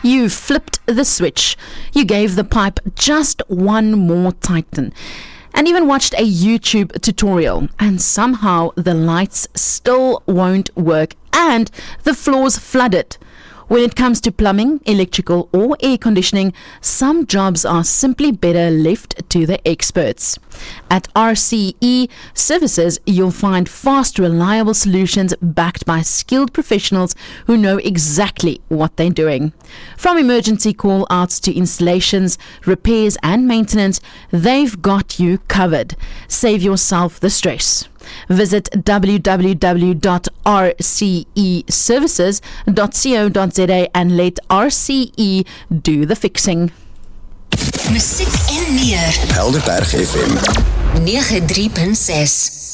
You flipped the switch. You gave the pipe just one more tighten. And even watched a YouTube tutorial. And somehow the lights still won't work and the floor's flooded. When it comes to plumbing, electrical or air conditioning, some jobs are simply better left to the experts. At RCE Services, you'll find fast, reliable solutions backed by skilled professionals who know exactly what they're doing. From emergency call-outs to installations, repairs and maintenance, they've got you covered. Save yourself the stress. Visit www.rceservices.co.za and let RCE do the fixing. Musiek en meer. Helderberg FM 93.6